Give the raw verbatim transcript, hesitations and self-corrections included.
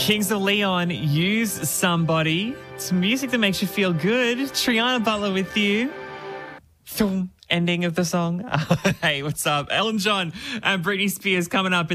Kings of Leon, Use Somebody. It's music that makes you feel good. Triana Butler with you. Thum, ending of the song. Hey, what's up? Elton John and Britney Spears coming up.